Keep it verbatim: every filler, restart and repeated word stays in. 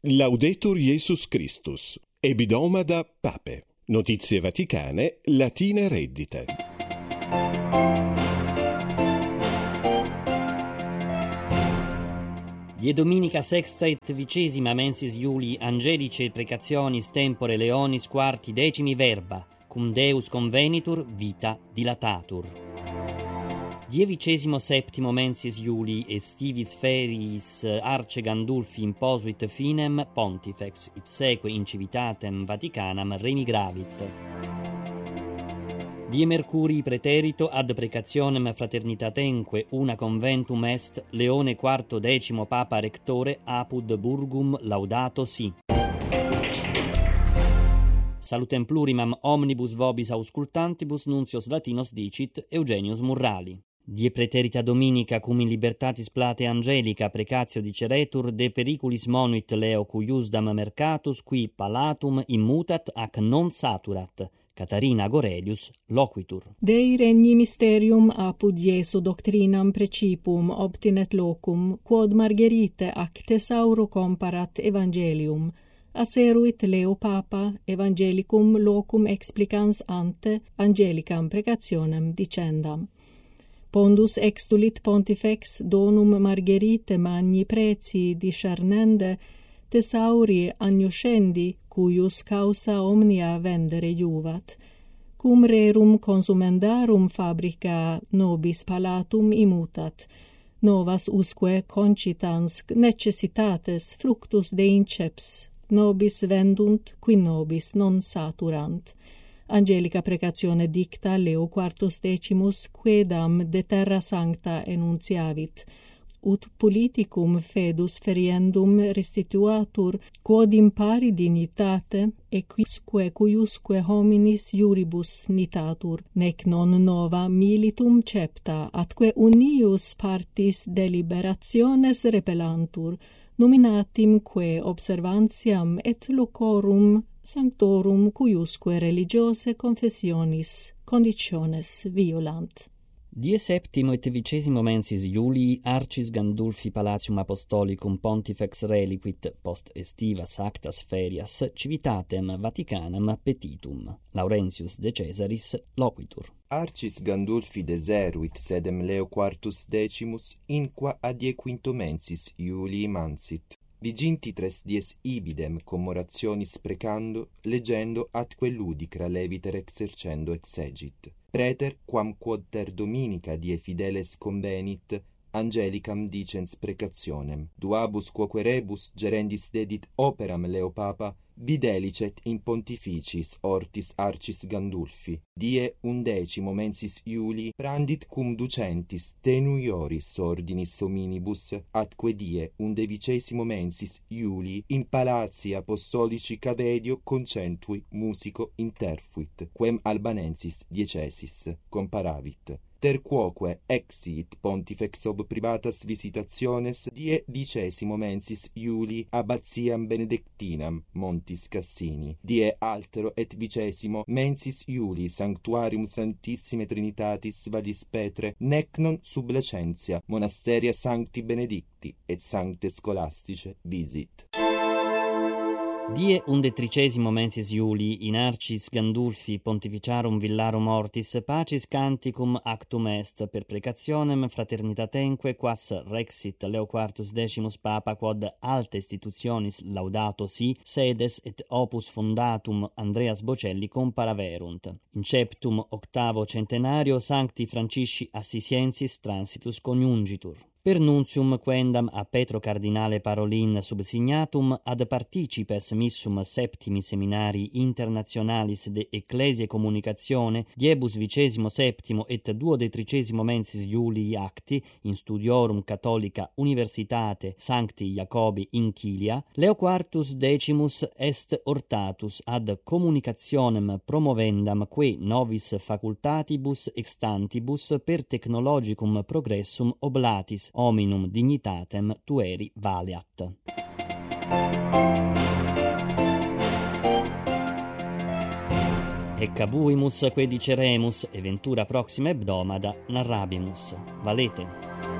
Laudetur Jesus Christus. Ebidoma Pape. Notizie vaticane, latine reddite. Die dominica sexta et vicesima mensis Iuli angelice precationis tempore leonis quarti decimi verba, cum Deus convenitur vita dilatatur. Die vicesimo septimo mensis Iuli estivis feriis arce Gandulfi imposuit finem pontifex, ipseque in civitatem Vaticanam remigravit. Die Mercurii preterito ad precationem fraternitatenque una conventum est Leone quarto decimo Papa Rectore apud Burgum laudato si. Salutem plurimam omnibus vobis auscultantibus nuncios Latinos dicit Eugenius Murrali. Die preterita dominica cum in libertatis plate angelica precatio diceretur de periculis monuit Leo cuiusdam mercatus qui palatum immutat ac non saturat. Catarina Gorelius loquitur. Dei regni mysterium apud Iesu doctrinam precipum obtinet locum, quod Margherite ac thesauro comparat evangelium, aseruit Leo Papa evangelicum locum explicans ante angelicam precationem dicendam. Pondus extulit pontifex donum Margherite magni preci discernende thesauri agnoscendi, cuius causa omnia vendere iuvat, cum rerum consumendarum fabrica nobis palatum immutat, novas usque concitans necessitates fructus de inceps, nobis vendunt, qui nobis non saturant. Angelica precatione dicta Leo quartus decimus quedam de terra sancta enunciavit, ut politicum fedus feriendum restituatur, quod impari dignitate, e quisque cuiusque hominis iuribus nitatur, nec non nova militum cepta, atque unius partis deliberationes repellantur, nominatim que observantiam et locorum sanctorum cuiusque religiose confessionis conditiones violant. Die septimo et vicesimo mensis Iulii arcis Gandulfi Palatium Apostolicum Pontifex reliquit post estivas actas ferias civitatem Vaticanam petitum. Laurentius de Caesaris loquitur. Arcis Gandulfi deseruit sedem Leo quartus decimus inqua adie quinto mensis Iulii mansit. Viginti tres dies ibidem commorationis precando, leggendo atque ludicra leviter exercendo exegit. Preter, quam quod ter dominica die fideles convenit, angelicam dicens precationem. Duabus quoque rebus gerendis dedit operam Leo Papa, videlicet in pontificis ortis arcis Gandulfi. Die undecimo mensis Iulii prandit cum ducentis tenuioris ordinis hominibus, atque die undevicesimo mensis Iulii in palati apostolici Cavedio concentui musico interfuit, quem albanensis diecesis comparavit. Ter quoque exit pontifex ob privatas visitationes die dicesimo mensis Iulii abbatiam benedictinam Montis Cassini, die altero et vicesimo mensis Iulii sanctuarium Santissime Trinitatis Vallis Petre, nec non sub Lacentia monasteria Sancti Benedicti et Sancte Scholastice visit. Die undetricesimo mensis Iulii in arcis Gandulfi pontificarum villarum ortis pacis canticum actum est per precationem fraternitatenque quas rexit Leo quartus decimus Papa quod alte institutionis laudato si sedes et opus fondatum Andreas Bocelli comparaverunt. Inceptum octavo centenario Sancti Francisci Assisiensis transitus coniungitur. Per nuntium quendam a Petro Cardinale Parolin subsignatum ad participes missum septimi seminari internationalis de Ecclesia Communicatione diebus vicesimo septimo et duodetricesimo mensis Iulii acti in studiorum Catholica Universitate Sancti Jacobi in Chilia, Leo quartus decimus est ortatus ad communicationem promovendam que novis facultatibus extantibus per technologicum progressum oblatis hominum dignitatem tueri valeat. Ec abuimus que diceremus, e ventura proxima hebdomada narrabimus. Valete.